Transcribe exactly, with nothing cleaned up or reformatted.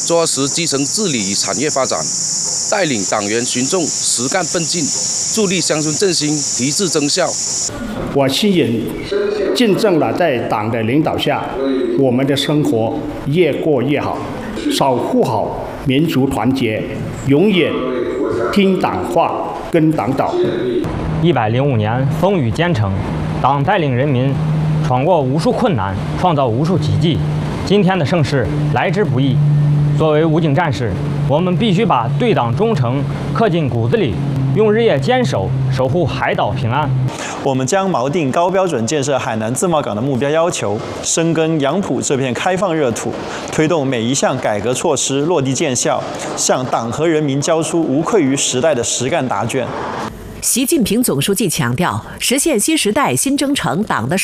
抓实基层治理与产业发展，带领党员群众实干奋进，助力乡村振兴，提质增效。 我亲眼见证了在党的领导下，我们的生活越过越好，守护好民族团结，永远听党话，跟党走。 一百零五年风雨兼程，党带领人民闯过无数困难，创造无数奇迹。今天的盛世来之不易，作为武警战士，我们必须把对党忠诚刻进骨子里，用日夜坚守，守护海岛平安。 我们将锚定高标准建设海南自贸港的目标要求，深耕杨浦这片开放热土，推动每一项改革措施落地见效，向党和人民交出无愧于时代的实干答卷。 习近平总书记强调，实现新时代新征程党的